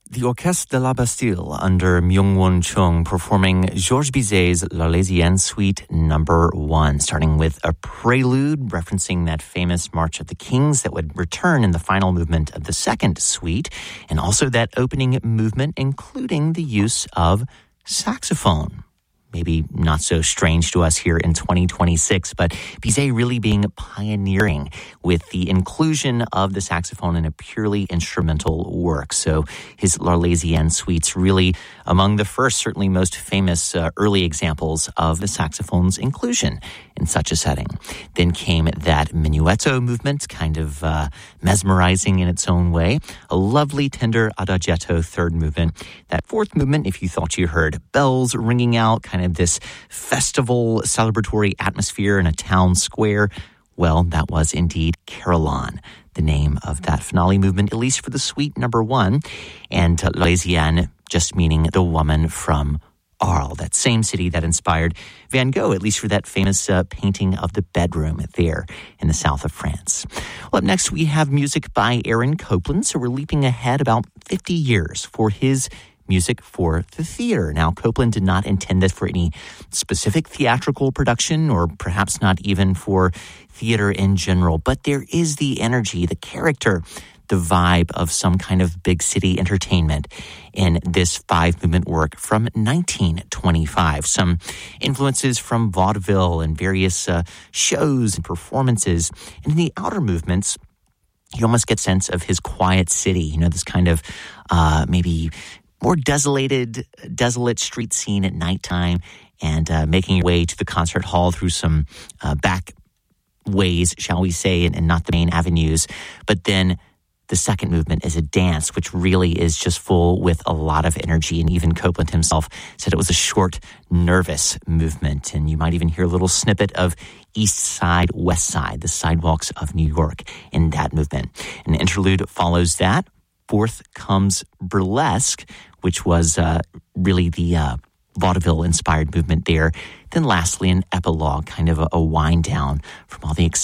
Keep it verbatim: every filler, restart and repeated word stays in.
The Orchestre de la Bastille under Myung-Won Chung performing Georges Bizet's L'Arlésienne Suite number one, starting with a prelude referencing that famous March of the Kings that would return in the final movement of the second suite, and also that opening movement including the use of saxophone. Maybe not so strange to us here in twenty twenty-six, but Bizet really being pioneering with the inclusion of the saxophone in a purely instrumental work. So his L'Arlésienne suites really among the first, certainly most famous uh, early examples of the saxophone's inclusion in such a setting. Then came that minuetto movement, kind of uh, mesmerizing in its own way. A lovely, tender adagietto third movement. That fourth movement, if you thought you heard bells ringing out, kind of this festival celebratory atmosphere in a town square, well, that was indeed Carolan, the name of that finale movement, at least for the suite number one. And uh, L'Arlésienne just meaning the woman from Arles, that same city that inspired Van Gogh, at least for that famous uh, painting of the bedroom there in the south of France. Well, up next we have music by Aaron Copland, so we're leaping ahead about fifty years for his music for the theater. Now, Copland did not intend this for any specific theatrical production, or perhaps not even for theater in general, but there is the energy, the character, the vibe of some kind of big city entertainment in this five-movement work from nineteen twenty-five. Some influences from vaudeville and various uh, shows and performances. And in the outer movements, you almost get sense of his quiet city, you know, this kind of uh, maybe more desolated, desolate street scene at nighttime, and uh, making your way to the concert hall through some uh, back ways, shall we say, and, and not the main avenues. But then the second movement is a dance, which really is just full with a lot of energy. And even Copland himself said it was a short, nervous movement. And you might even hear a little snippet of East Side, West Side, the sidewalks of New York in that movement. An interlude follows that. Fourth comes Burlesque, which was uh, really the uh, vaudeville-inspired movement there. Then lastly, an epilogue, kind of a, a wind down from all the